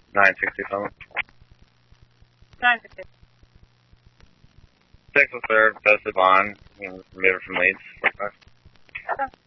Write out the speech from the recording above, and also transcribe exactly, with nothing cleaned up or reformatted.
nine sixty something. nine sixty. Six will serve, posted on, you know, remove it from leads.